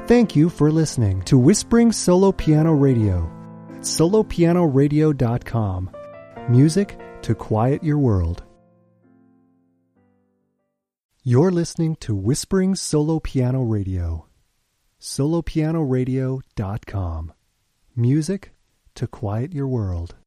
Thank you for listening to Whispering Solo Piano Radio. solopianoradio.com. Music to quiet your world. You're listening to Whispering Solo Piano Radio. solopianoradio.com. Music to quiet your world.